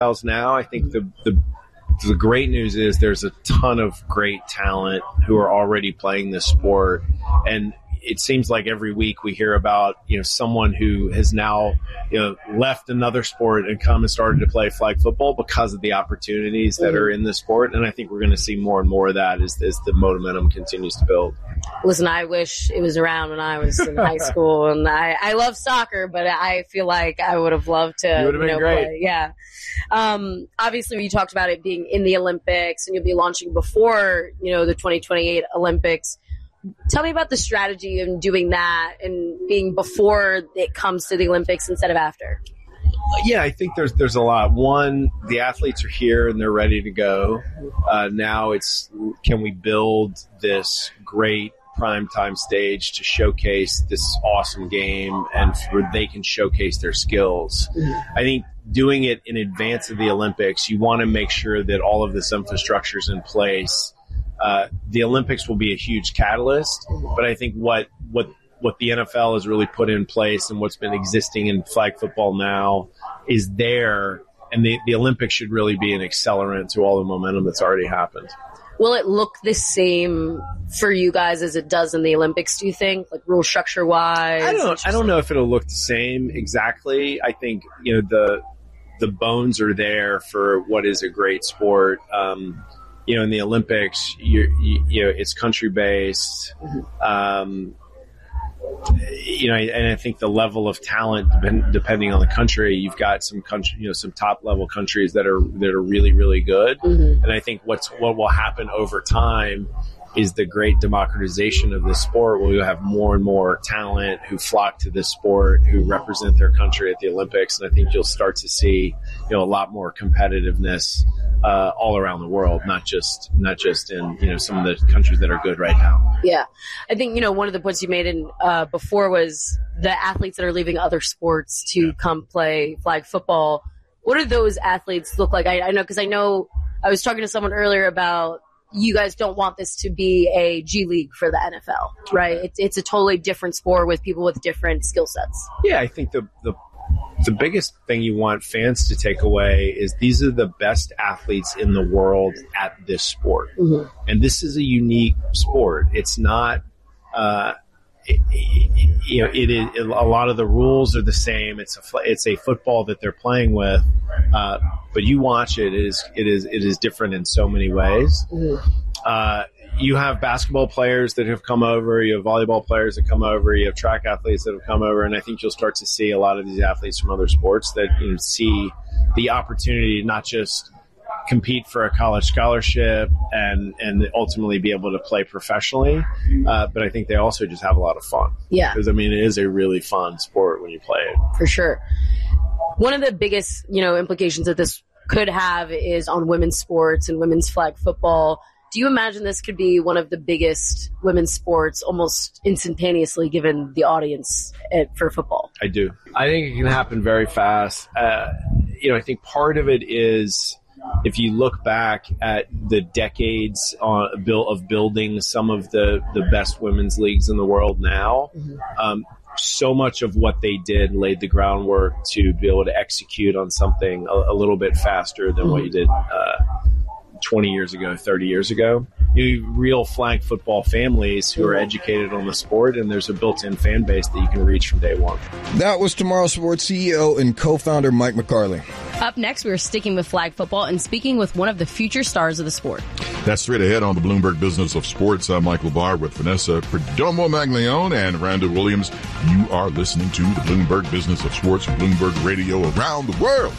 now. I think the great news is there's a ton of great talent who are already playing this sport, and it seems like every week we hear about, someone who has now, left another sport and come and started to play flag football because of the opportunities that are in the sport. And I think we're going to see more and more of that as the momentum continues to build. Listen, I wish it was around when I was in high school, and I love soccer, but I feel like I would have loved to. You would have been great. Play. Yeah. Obviously, you talked about it being in the Olympics, and you'll be launching before, the 2028 Olympics. Tell me about the strategy of doing that and being before it comes to the Olympics instead of after. Yeah, I think there's a lot. One, the athletes are here and they're ready to go. Now it's, can we build this great primetime stage to showcase this awesome game and where they can showcase their skills. I think doing it in advance of the Olympics, you want to make sure that all of this infrastructure is in place. The Olympics will be a huge catalyst, but I think what the NFL has really put in place and what's been existing in flag football now is there, and the Olympics should really be an accelerant to all the momentum that's already happened. Will it look the same for you guys as it does in the Olympics, do you think, like rule structure wise? I don't know if it'll look the same exactly. I think, the bones are there for what is a great sport. In the Olympics, it's country based. And I think the level of talent, depending on the country, you've got some country, some top level countries that are really, really good. Mm-hmm. And I think what will happen over time is the great democratization of this sport, where you have more and more talent who flock to this sport, who represent their country at the Olympics. And I think you'll start to see, a lot more competitiveness all around the world, not just in, some of the countries that are good right now. Yeah. I think, one of the points you made in before was the athletes that are leaving other sports to come play flag football. What do those athletes look like? I know I was talking to someone earlier about, you guys don't want this to be a G League for the NFL, right? It's a totally different sport with people with different skill sets. Yeah, I think the biggest thing you want fans to take away is these are the best athletes in the world at this sport. Mm-hmm. And this is a unique sport. It's not, it is, a lot of the rules are the same. It's a football that they're playing with. But you watch it is different in so many ways. Mm-hmm. You have basketball players that have come over. You have volleyball players that come over. You have track athletes that have come over. And I think you'll start to see a lot of these athletes from other sports that see the opportunity to not just compete for a college scholarship and ultimately be able to play professionally. But I think they also just have a lot of fun. Yeah. Because, it is a really fun sport when you play it. For sure. One of the biggest, implications that this could have is on women's sports and women's flag football. Do you imagine this could be one of the biggest women's sports almost instantaneously given the audience for football? I do. I think it can happen very fast. I think part of it is if you look back at the decades of building some of the best women's leagues in the world now, mm-hmm. So much of what they did laid the groundwork to be able to execute on something a little bit faster than what you did 20 years ago, 30 years ago. You have real flag football families who are educated on the sport, and there's a built-in fan base that you can reach from day one. That was Tomorrow Sports CEO and co-founder Mike McCarley. Up next, we're sticking with flag football and speaking with one of the future stars of the sport. That's straight ahead on the Bloomberg Business of Sports. I'm Michael Barr with Vanessa Perdomo Maglione and Randall Williams. You are listening to the Bloomberg Business of Sports, Bloomberg Radio around the world.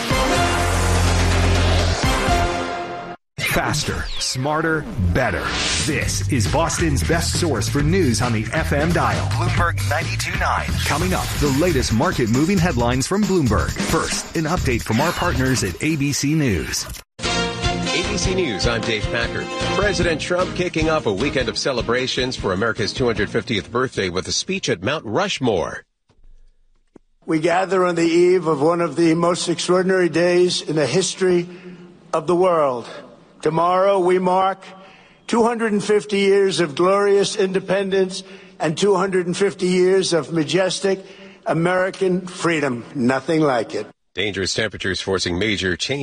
Faster, smarter, better. This is Boston's best source for news on the FM dial. Bloomberg 92.9. Coming up, the latest market-moving headlines from Bloomberg. First, an update from our partners at ABC News. ABC News, I'm Dave Packard. President Trump kicking off a weekend of celebrations for America's 250th birthday with a speech at Mount Rushmore. We gather on the eve of one of the most extraordinary days in the history of the world. Tomorrow we mark 250 years of glorious independence and 250 years of majestic American freedom. Nothing like it. Dangerous temperatures forcing major change.